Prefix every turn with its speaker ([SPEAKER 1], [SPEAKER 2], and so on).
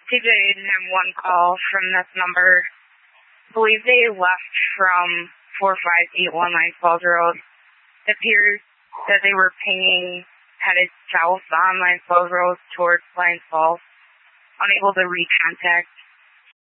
[SPEAKER 1] TJ didn't have one call from this number. I believe they left from 45819 Falls Road. It appears that they were pinging headed south on Lions Falls Road towards Lions Falls. Unable to reach contact.